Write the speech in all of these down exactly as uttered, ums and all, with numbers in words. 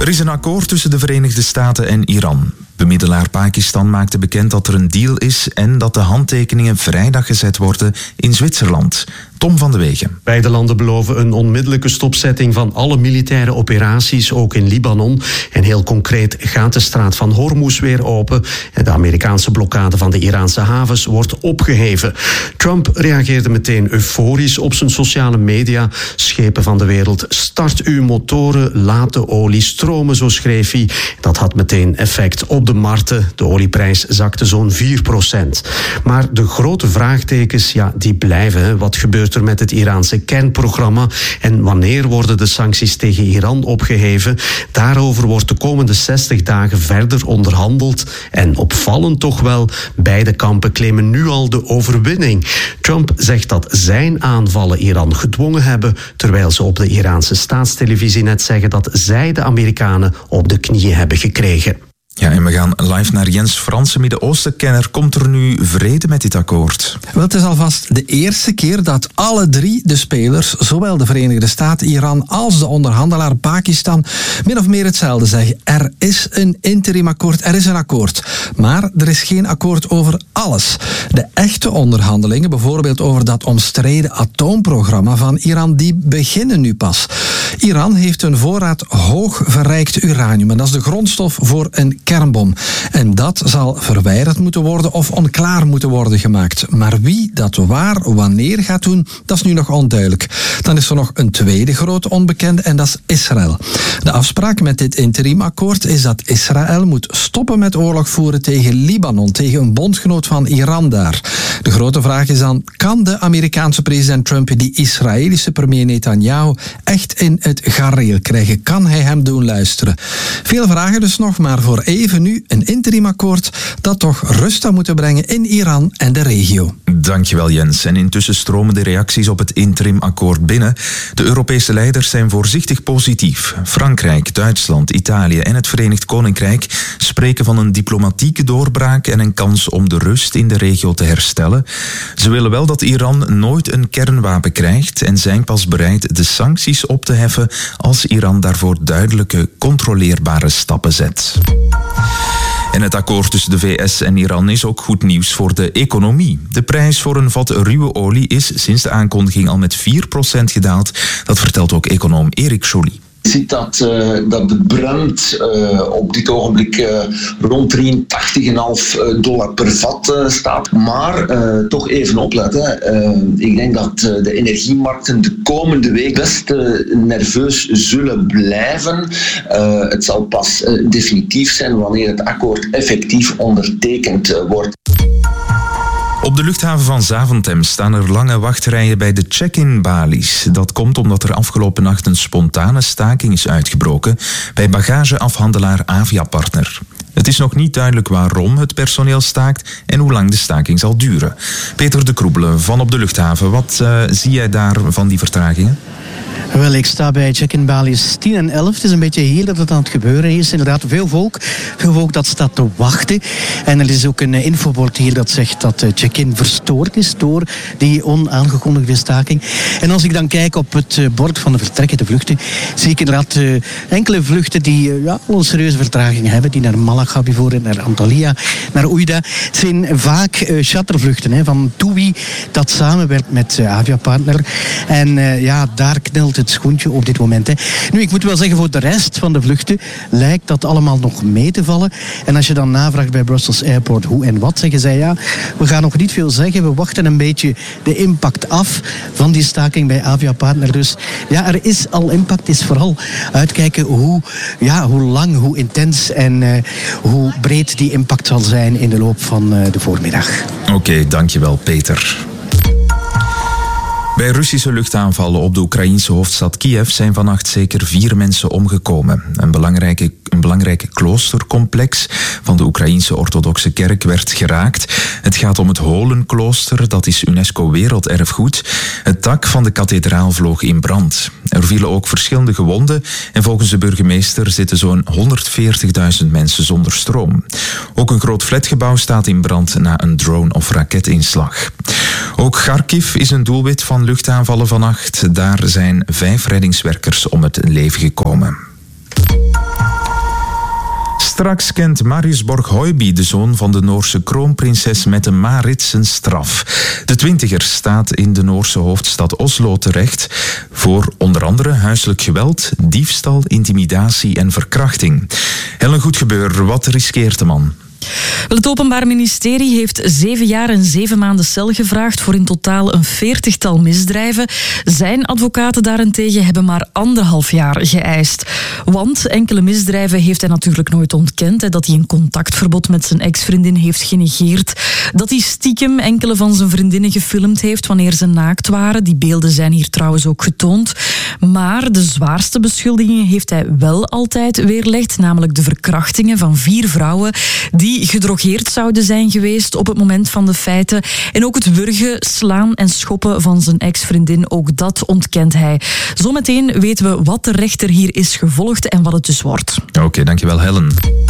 Er is een akkoord tussen de Verenigde Staten en Iran. Bemiddelaar Pakistan maakte bekend dat er een deal is en dat de handtekeningen vrijdag gezet worden in Zwitserland. Tom van de Wegen. Beide landen beloven een onmiddellijke stopzetting van alle militaire operaties, ook in Libanon. En heel concreet gaat de straat van Hormuz weer open. En de Amerikaanse blokkade van de Iraanse havens wordt opgeheven. Trump reageerde meteen euforisch op zijn sociale media. Schepen van de wereld, start uw motoren, laat de olie stromen, zo schreef hij. Dat had meteen effect op de markten. De olieprijs zakte zo'n vier procent. Maar de grote vraagtekens, ja, die blijven. Wat gebeurt er met het Iraanse kernprogramma en wanneer worden de sancties tegen Iran opgeheven? Daarover wordt de komende zestig dagen verder onderhandeld. En opvallend toch wel, beide kampen claimen nu al de overwinning. Trump zegt dat zijn aanvallen Iran gedwongen hebben, terwijl ze op de Iraanse staatstelevisie net zeggen dat zij de Amerikanen op de knieën hebben gekregen. Ja, en we gaan live naar Jens Fransen, Midden-Oosten-kenner. Komt er nu vrede met dit akkoord? Wel, het is alvast de eerste keer dat alle drie de spelers, zowel de Verenigde Staten, Iran als de onderhandelaar Pakistan, min of meer hetzelfde zeggen. Er is een interimakkoord, er is een akkoord. Maar er is geen akkoord over alles. De echte onderhandelingen, bijvoorbeeld over dat omstreden atoomprogramma van Iran, die beginnen nu pas. Iran heeft een voorraad hoog verrijkt uranium en dat is de grondstof voor een kernbom. En dat zal verwijderd moeten worden of onklaar moeten worden gemaakt. Maar wie dat waar, wanneer gaat doen, dat is nu nog onduidelijk. Dan is er nog een tweede grote onbekende en dat is Israël. De afspraak met dit interimakkoord is dat Israël moet stoppen met oorlog voeren tegen Libanon, tegen een bondgenoot van Iran daar. De grote vraag is dan, kan de Amerikaanse president Trump die Israëlische premier Netanyahu echt in het gareel krijgen? Kan hij hem doen luisteren? Veel vragen dus nog, maar voor even nu een interimakkoord dat toch rust zou moeten brengen in Iran en de regio. Dankjewel Jens. En intussen stromen de reacties op het interimakkoord binnen. De Europese leiders zijn voorzichtig positief. Frankrijk, Duitsland, Italië en het Verenigd Koninkrijk spreken van een diplomatieke doorbraak en een kans om de rust in de regio te herstellen. Ze willen wel dat Iran nooit een kernwapen krijgt en zijn pas bereid de sancties op te heffen als Iran daarvoor duidelijke, controleerbare stappen zet. En het akkoord tussen de V S en Iran is ook goed nieuws voor de economie. De prijs voor een vat ruwe olie is sinds de aankondiging al met vier procent gedaald. Dat vertelt ook econoom Erik Joly. Je ziet dat, uh, dat de Brent uh, op dit ogenblik uh, rond drieëntachtig komma vijf dollar per vat uh, staat. Maar uh, toch even opletten. Uh, ik denk dat uh, de energiemarkten de komende week best uh, nerveus zullen blijven. Uh, het zal pas uh, definitief zijn wanneer het akkoord effectief ondertekend uh, wordt. Op de luchthaven van Zaventem staan er lange wachtrijen bij de check-in balies. Dat komt omdat er afgelopen nacht een spontane staking is uitgebroken bij bagageafhandelaar Aviapartner. Het is nog niet duidelijk waarom het personeel staakt en hoe lang de staking zal duren. Peter de Kroebelen van op de luchthaven, wat uh, zie jij daar van die vertragingen? Wel, ik sta bij check-in balies tien en elf. Het is een beetje hier dat het aan het gebeuren is. Inderdaad, veel volk. Veel volk dat staat te wachten. En er is ook een infobord hier dat zegt dat check-in verstoord is door die onaangekondigde staking. En als ik dan kijk op het bord van de vertrekkende vluchten, zie ik inderdaad uh, enkele vluchten die uh, ja, al een serieuze vertraging hebben. Die naar Malaga bijvoorbeeld, naar Antalya, naar Oujda. Het zijn vaak uh, chartervluchten hè, van TUI dat samenwerkt met uh, Aviapartner. En uh, ja, daar knelt het schoentje op dit moment. Hè. Nu, ik moet wel zeggen, voor de rest van de vluchten lijkt dat allemaal nog mee te vallen. En als je dan navraagt bij Brussels Airport hoe en wat, zeggen zij ja, we gaan nog niet veel zeggen. We wachten een beetje de impact af van die staking bij Aviapartner. Dus ja, er is al impact. Het is vooral uitkijken hoe, ja, hoe lang, hoe intens en uh, hoe breed die impact zal zijn in de loop van uh, de voormiddag. Oké, okay, dankjewel Peter. Bij Russische luchtaanvallen op de Oekraïense hoofdstad Kiev zijn vannacht zeker vier mensen omgekomen. Een belangrijke, een belangrijke kloostercomplex van de Oekraïense orthodoxe kerk werd geraakt. Het gaat om het Holenklooster, dat is UNESCO werelderfgoed. Het dak van de kathedraal vloog in brand. Er vielen ook verschillende gewonden en volgens de burgemeester zitten zo'n honderdveertigduizend mensen zonder stroom. Ook een groot flatgebouw staat in brand na een drone- of raketinslag. Ook Kharkiv is een doelwit van luchtaanvallen vannacht. Daar zijn vijf reddingswerkers om het leven gekomen. Straks kent Marius Borg-Høiby, de zoon van de Noorse kroonprinses Mette-Marit, zijn straf. De twintiger staat in de Noorse hoofdstad Oslo terecht voor onder andere huiselijk geweld, diefstal, intimidatie en verkrachting. Helen Goedgebeur, wat riskeert de man? Wel, het Openbaar Ministerie heeft zeven jaar en zeven maanden cel gevraagd voor in totaal een veertigtal misdrijven. Zijn advocaten daarentegen hebben maar anderhalf jaar geëist. Want enkele misdrijven heeft hij natuurlijk nooit ontkend. Hè, dat hij een contactverbod met zijn ex-vriendin heeft genegeerd. Dat hij stiekem enkele van zijn vriendinnen gefilmd heeft wanneer ze naakt waren. Die beelden zijn hier trouwens ook getoond. Maar de zwaarste beschuldigingen heeft hij wel altijd weerlegd. Namelijk de verkrachtingen van vier vrouwen die gedrogeerd zouden zijn geweest op het moment van de feiten. En ook het wurgen, slaan en schoppen van zijn ex-vriendin, ook dat ontkent hij. Zometeen weten we wat de rechter hier is gevolgd en wat het dus wordt. Oké, okay, dankjewel Helen.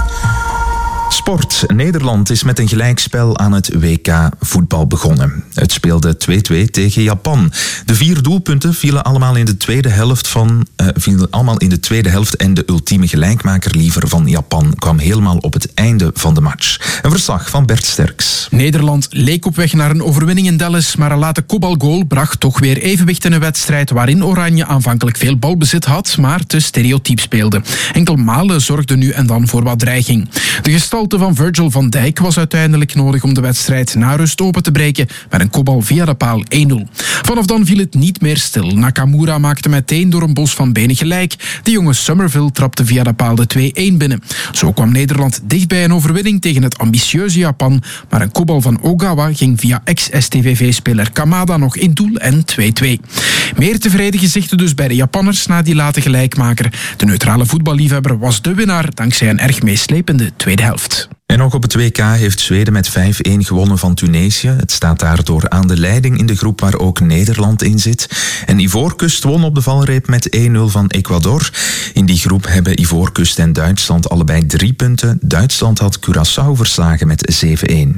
Sport. Nederland is met een gelijkspel aan het W K voetbal begonnen. Het speelde twee-twee tegen Japan. De vier doelpunten vielen allemaal in de tweede helft van uh, vielen allemaal in de tweede helft en de ultieme gelijkmaker liever van Japan kwam helemaal op het einde van de match. Een verslag van Bert Sterks. Nederland leek op weg naar een overwinning in Dallas, maar een late kopbalgoal bracht toch weer evenwicht in een wedstrijd waarin Oranje aanvankelijk veel balbezit had, maar te stereotyp speelde. Enkel Malen zorgde nu en dan voor wat dreiging. De gestalte van Virgil van Dijk was uiteindelijk nodig om de wedstrijd na rust open te breken met een kopbal via de paal één nul. Vanaf dan viel het niet meer stil. Nakamura maakte meteen door een bos van benen gelijk. De jonge Somerville trapte via de paal de twee-één binnen. Zo kwam Nederland dicht bij een overwinning tegen het ambitieuze Japan, maar een kopbal van Ogawa ging via ex-S T V V-speler Kamada nog in doel en twee-twee. Meer tevreden gezichten dus bij de Japanners na die late gelijkmaker. De neutrale voetballiefhebber was de winnaar dankzij een erg meeslepende tweede helft. En ook op het W K heeft Zweden met vijf-één gewonnen van Tunesië. Het staat daardoor aan de leiding in de groep waar ook Nederland in zit. En Ivoorkust won op de valreep met één nul van Ecuador. In die groep hebben Ivoorkust en Duitsland allebei drie punten. Duitsland had Curaçao verslagen met zeven-één.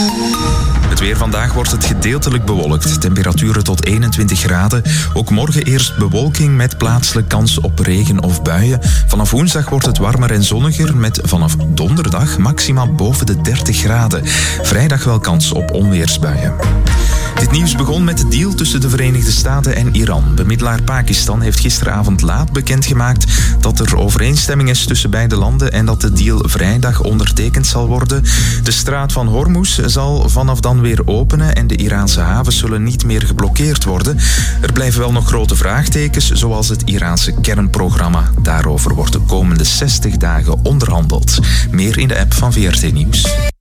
Het weer vandaag wordt het gedeeltelijk bewolkt. Temperaturen tot eenentwintig graden. Ook morgen eerst bewolking met plaatselijk kans op regen of buien. Vanaf woensdag wordt het warmer en zonniger met vanaf donderdag maximaal boven de dertig graden. Vrijdag wel kans op onweersbuien. Dit nieuws begon met de deal tussen de Verenigde Staten en Iran. Bemiddelaar Pakistan heeft gisteravond laat bekendgemaakt dat er overeenstemming is tussen beide landen en dat de deal vrijdag ondertekend zal worden. De straat van Hormuz zal vanaf dan weer openen en de Iraanse havens zullen niet meer geblokkeerd worden. Er blijven wel nog grote vraagtekens, zoals het Iraanse kernprogramma. Daarover wordt de komende zestig dagen onderhandeld. Meer in de app van V R T Nieuws.